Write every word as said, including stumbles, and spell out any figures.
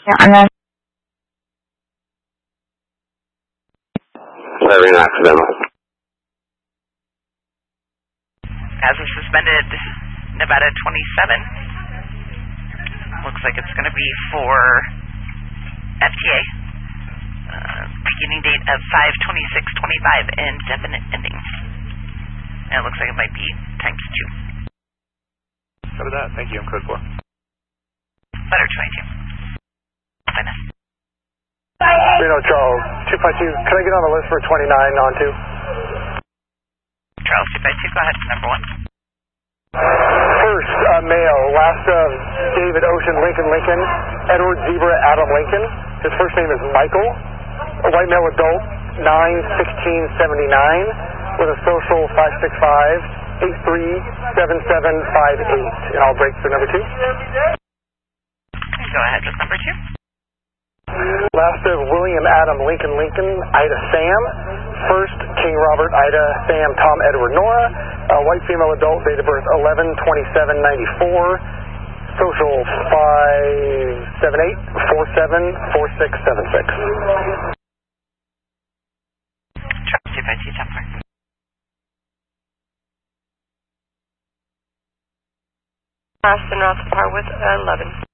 and then Severing accidental. As of suspended, Nevada twenty-seven. Looks like it's going to be for F T A. Uh, beginning date of five twenty-six twenty-five and definite ending. And it looks like it might be times two. Cover that. Thank you. I'm code four. Better twenty-two. Finest. Reno Charles, two five two, can I get on the list for twenty-nine on two? Charles two five two, go ahead, number one. First, uh, male, last of David Ocean Lincoln Lincoln, Edward Zebra Adam Lincoln. His first name is Michael. A white male adult, nine sixteen seventy-nine, with a social five six five, eight three seven seven five eight. And I'll break for number two. Go ahead with number two. Last of William Adam Lincoln Lincoln, Ida Sam. First, King Robert Ida Sam Tom Edward Nora. A white female adult, date of birth eleven twenty-seven ninety-four. Social five seven eight four seven four six seven six. Charles two five two, Templar. Austin Rothapar with eleven.